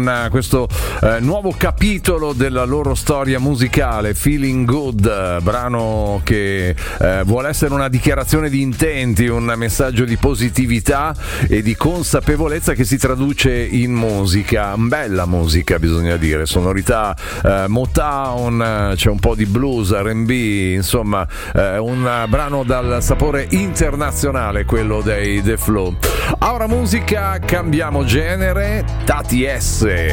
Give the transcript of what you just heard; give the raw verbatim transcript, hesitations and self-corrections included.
uh, questo uh, nuovo capitolo della loro storia musicale, Feeling Good, uh, brano che uh, vuole essere una dichiarazione di intenti, un messaggio di positività e di consapevolezza che si traduce in musica, bella musica bisogna dire, sonorità uh, Motown, uh, c'è un po' di blues, R and B, insomma uh, un uh, brano dal sapore internazionale, quello dei The Flow. Ora musica, cambiamo genere, Tati S